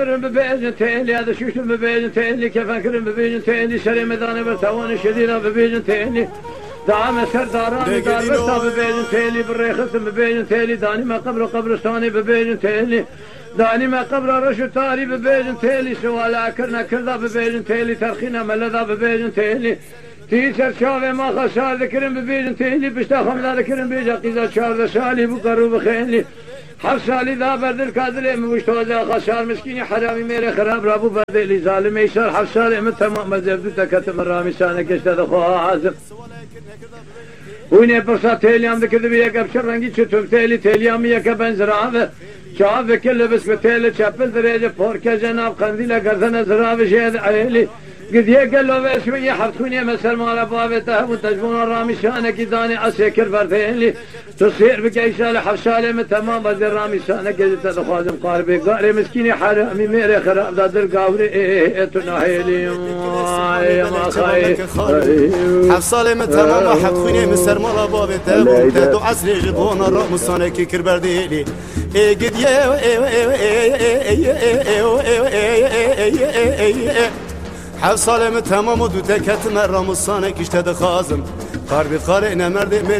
ببيجن تيلي هذا شوش ببيجن تيلي كيف أكرم ببيجن تيلي شري ميدان برتوان شديرة ببيجن تيلي دعم سرداران دار برتا ببيجن تيلي بالريخص ببيجن تيلي داني ما قبرستاني ببيجن تيلي داني ما قبر رشو تاري ببيجن تيلي سوال أكرنا كردا ببيجن تيلي ترخينا ملدا ببيجن تيلي تيسر شاوه ما خسار ذكرن ببيجن تيلي بشتا خمدا ذكرن بيجا قيزا شارد سالي بقرو بخيلي حف سالي ذا برد الكادر مشتوزا خسار مسكيني حرامي ميري خراب رابو برد اللي ظالم يسار حف سالي من تمام مزبدو تكتم الرامي سانك اشتد خواه عازم ويني برسا تيليام ذكر بيك ابشر رنگي چتوب تيليام يكا بنزراوه شاوه كل بس بتيلي چپل دريجه پوركه جناب قنديله گردن زراوه شهد عيلي قد يقلوا بشوية حفتوني مسر مال بابته وتجبون الرامي شانك داني اسكر بردينلي تصير بقيسال حفشالي من تمام بدر رامي شانك تدخوازم قاربي قاري مسكيني حرامي ميري خراب دادر قاوري تناهيلي ما خاي حفصالي من تمام حفتوني مسر مال بابته وتدو عسري جبون الرامي شانك كربردينلي قد حف سالم تمام و دو تکت مرام و سانه کشته دخازم قربی قاره نمرده